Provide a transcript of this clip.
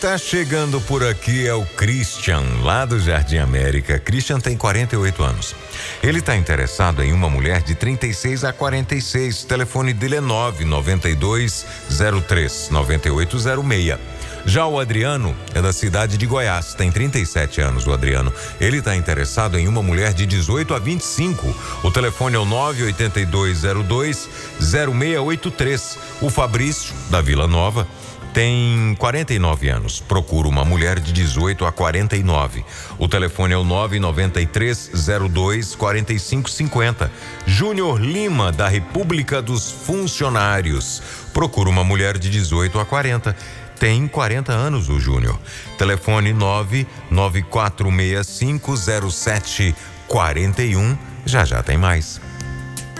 Tá chegando por aqui é o Christian, lá do Jardim América. Christian tem 48 anos. Ele está interessado em uma mulher de 36 a 46. O telefone dele é 99203-9806. Já o Adriano é da cidade de Goiás, tem 37 anos o Adriano. Ele está interessado em uma mulher de 18 a 25. O telefone é o 98202-0683. O Fabrício, da Vila Nova, tem 49 anos. Procura uma mulher de 18 a 49. O telefone é o 99302-4550. Júnior Lima, da República dos Funcionários. Procura uma mulher de 18 a 40. Tem 40 anos o Júnior. Telefone 994650741. Já tem mais.